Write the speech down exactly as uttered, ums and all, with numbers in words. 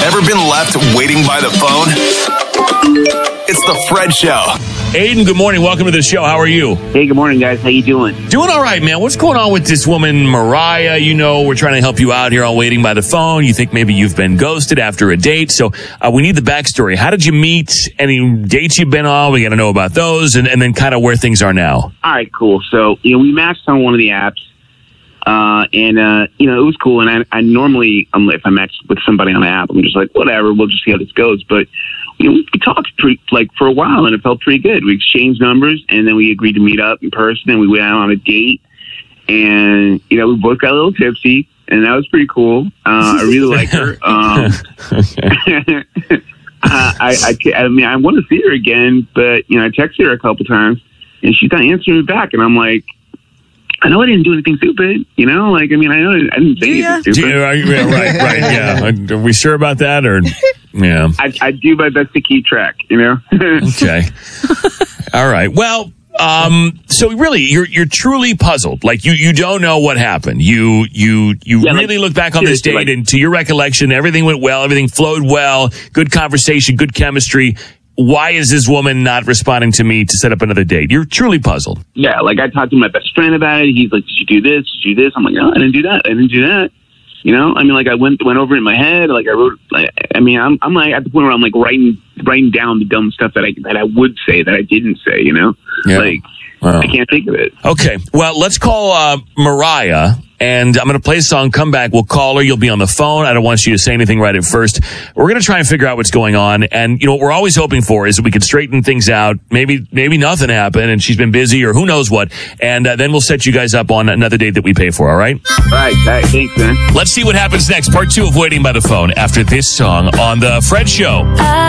Ever been left waiting by the phone? It's the Fred Show. Aiden, good morning. Welcome to the show. How are you? Hey, good morning, guys. How you doing? Doing all right, man. What's going on with this woman, Mariah? You know, we're trying to help you out here on Waiting by the Phone. You think maybe you've been ghosted after a date. So uh, we need the backstory. How did you meet? Any dates you've been on? We got to know about those, and, and then kind of where things are now. All right, cool. So, you know, we matched on one of the apps, uh, and, uh, you know, it was cool. And I, I normally, um, if I match with somebody on an app, I'm just like, whatever, we'll just see how this goes. But, you know, we talked pretty, like for a while, and it felt pretty good. We exchanged numbers, and then we agreed to meet up in person, and we went out on a date. And, you know, we both got a little tipsy, and that was pretty cool. Uh, I really like her. Um, uh, I, I, I mean, I want to see her again, but, you know, I texted her a couple times, and she's not answering me back. And I'm like, I know I didn't do anything stupid, you know? Like, I mean, I know I didn't say Yeah. anything stupid. Yeah, right, right, yeah. Are we sure about that, or... Yeah. I, I do my best to keep track, you know? Okay. All right. Well, um, so really, you're you're truly puzzled. Like, you, you don't know what happened. You you you Yeah, really like, look back on this date, like, and to your recollection, everything went well, everything flowed well, good conversation, good chemistry. Why is this woman not responding to me to set up another date? You're truly puzzled. Yeah, like, I talked to my best friend about it. He's like, did you do this? Did you do this? I'm like, no, I didn't do that. I didn't do that. You know, I mean, like, I went went over it in my head. Like, I wrote, like, I mean, I'm I'm like at the point where I'm like writing writing down the dumb stuff that I that I would say that I didn't say. You know, Yeah. like Wow. I can't think of it. Okay. Well, let's call uh, Mariah, and I'm going to play a song. Come back. We'll call her. You'll be on the phone. I don't want you to say anything right at first. We're going to try and figure out what's going on. And, you know, what we're always hoping for is that we can straighten things out. Maybe maybe nothing happened, and she's been busy, or who knows what. And uh, then we'll set you guys up on another date that we pay for, all right? All right, all right, thanks, man. Let's see what happens next. Part two of Waiting by the Phone after this song on The Fred Show.